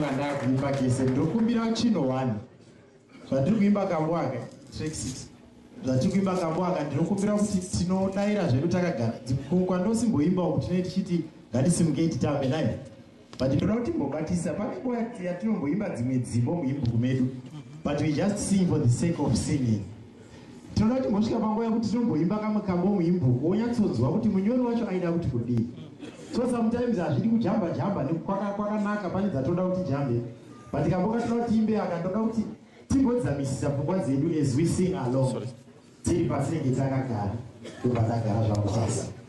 ndinonga ndakuimba kese ndokumbira chino 1 zvatiri kuimba kambwaka track 6 zvatiri kuimba kambwaka ndinokumbira kuti tinodaira zvedu takagara kwandosimboimba uku tinenge tichiti ngatisimukei titambe naye but ndoda kuti mbobatisa pane nguva yatinomboimba dzimwe dzimbo muimbuku medu but we just sing for the sake of singing. Tinoda kuti mbosvika panguva yekuti tinomboimba kamwe muimbuku wonyatsodzwa kuti munyori wacho aida kuti kudii. So sometimes hazvidi kujamba nekwakanaka pane dzatoda kuti jambe but kamboka toda kuti imbe akandoda kuti timbodzamisisa pfungwa dzedu as we sing along tiri patinenge takagara tobva tagara zvakusasa.